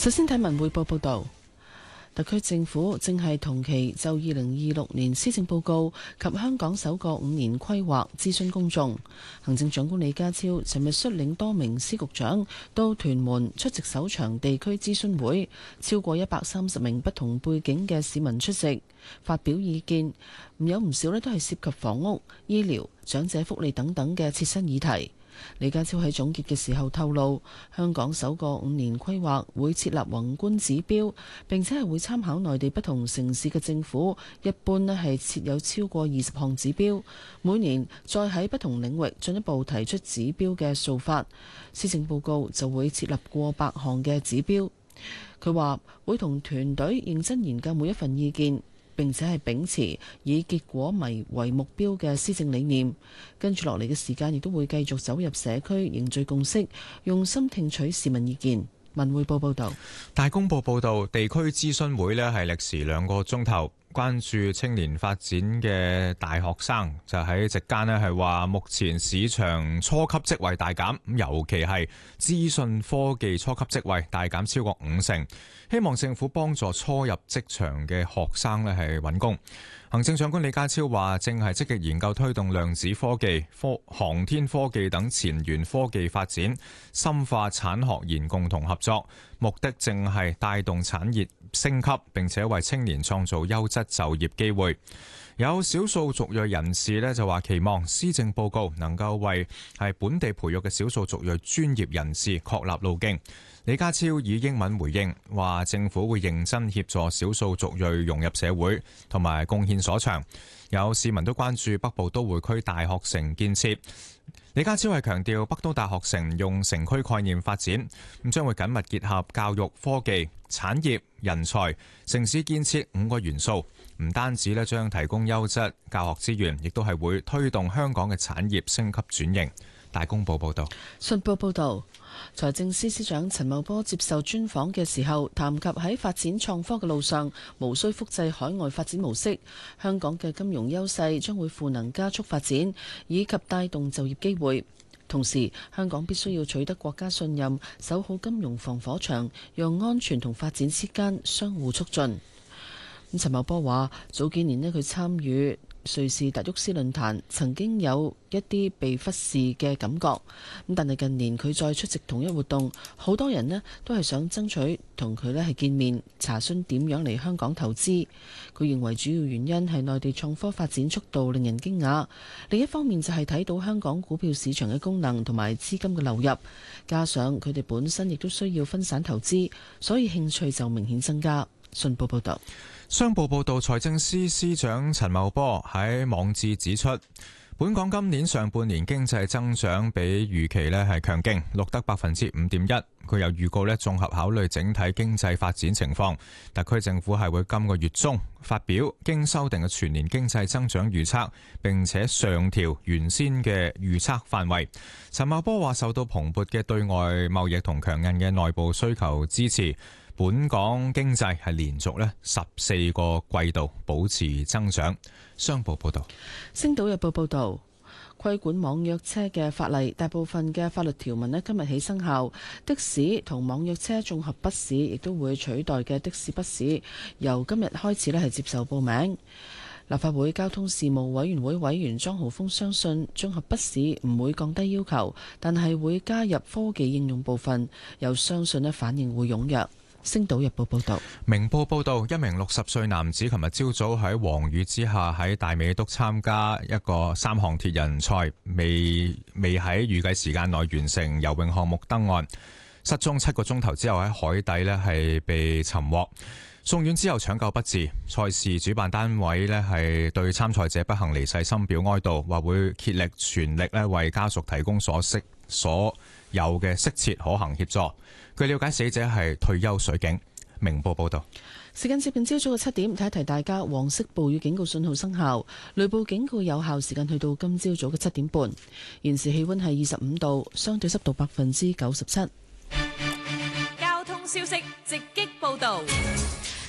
首先睇文匯報報道，特區政府正係同期就2026年施政報告及香港首個5年規劃諮詢公眾。行政長官李家超尋日率領多名司局長到屯門出席首場地區諮詢會，超過130名不同背景嘅市民出席，發表意見。有唔少都係涉及房屋、醫療、長者福利等等嘅切身議題。李家超喺總結嘅時候透露，香港首個5年規劃會設立宏觀指標，並且係會參考內地不同城市嘅政府，一般咧係設有超過20項指標，每年再喺不同領域進一步提出指標嘅做法。施政報告就會設立過百項嘅指標。佢話會同團隊認真研究每一份意見，並且係秉持以結果為目標嘅施政理念。跟住落嚟嘅時間，亦都會繼續走入社區，凝聚共識，用心聽取市民意見。文匯報報道。 大公報報道，地區諮詢會呢係歷時2個鐘頭，關注青年發展嘅大學生就喺席間呢係話，目前市場初級職位大減，尤其係資訊科技初級職位大減超過50%，希望政府幫助初入職場嘅學生呢係揾工。行政長官李家超話，正係積極研究推動量子科技、航天科技等前沿科技發展，深化產學研共同合作，目的正係帶動產業升級，並且為青年創造優質就業機會。有少數族裔人士呢就話，期望施政報告能夠為係本地培育嘅少數族裔專業人士確立路徑。李家超以英文回應，話政府會認真協助少數族裔融入社會同埋貢獻所長。有市民都關注北部都會區大學城建設。李家超係強調，北都大學城用城區概念發展，咁將會緊密結合教育、科技、產業、人才、城市建設5個元素，唔單止咧將提供優質教學資源，亦都係會推動香港嘅產業升級轉型。大公報報道。 信報報道，財政司司長陳茂波接受專訪嘅時候，談及喺發展創科嘅路上，無需複製海外發展模式，香港嘅金融優勢將會賦能加速發展，以及帶動就業機會。同時，香港必須要取得國家信任，守好金融防火牆，讓安全同發展之間相互促進。陳茂波話：早幾年佢參與瑞士達沃斯論壇，曾經有一啲被忽視嘅感覺。但係近年佢再出席同一活動，好多人都係想爭取同佢係見面，查詢點樣嚟香港投資。佢認為主要原因係內地創科發展速度令人驚訝，另一方面就係睇到香港股票市場嘅功能同埋資金嘅流入，加上佢哋本身亦都需要分散投資，所以興趣就明顯增加。信報報道。 商報報道，財政司司長陳茂波喺網誌指出，本港今年上半年經濟增長比預期係強勁，錄得5.1%。佢又預告綜合考慮整體經濟發展情況，特區政府係會今個月中發表經修訂嘅全年經濟增長預測，並且上調原先嘅預測範圍。陳茂波話，受到蓬勃嘅對外貿易同強韌嘅內部需求支持，本港經濟係連續14個季度保持增長。商報報道。 星島日報報道，規管網約車嘅法例，大部分嘅法律條文今日起生效。的士同網約車綜合筆試亦都會取代嘅的士筆試，由今日開始係接受報名。立法會交通事務委員會委員莊浩峰相信，綜合筆試唔會降低要求，但係會加入科技應用部分，又相信反應會踴躍。星島日報報道。 明報報道，一名60歲男子琴日朝早喺黃雨之下喺大美督參加一個3項鐵人賽，未喺預計時間內完成游泳項目登岸，失蹤7個鐘頭之後喺海底係被尋獲，送院之後搶救不治。賽事主辦單位係對參賽者不幸離世深表哀悼，話會竭力全力為家屬提供所有嘅適切可行協助。據了解，死者係退休水警。明報報道。 時間接近朝早嘅7點，提一提大家，黃色暴雨警告信號生效，雷暴警告有效時間去到今朝早嘅7點半。現時氣溫係25度，相對濕度97%。 交通消息直擊報道。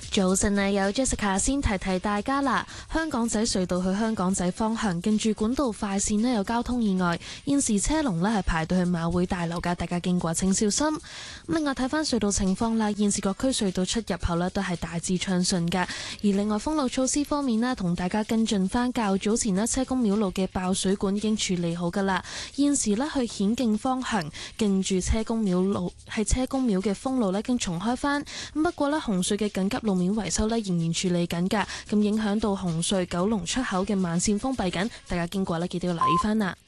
早晨啊，有 Jessica 先提提大家啦。香港仔隧道去香港仔方向，近住管道快線呢有交通意外，現時車龍呢係排到去馬會大樓噶，大家經過請小心。另外睇翻隧道情況啦，現時各區隧道出入口呢都係大致暢順噶。而另外封路措施方面呢，同大家跟進翻較早前呢車公廟路嘅爆水管已經處理好噶啦。現時呢去顯徑方向，近住車公廟路係車公廟嘅封路呢已經重開翻。不過呢，紅隧嘅緊急路面維修呢仍然處理緊㗎，咁影響到紅隧九龍出口嘅慢線封閉緊，大家經過呢記得要留意翻啦。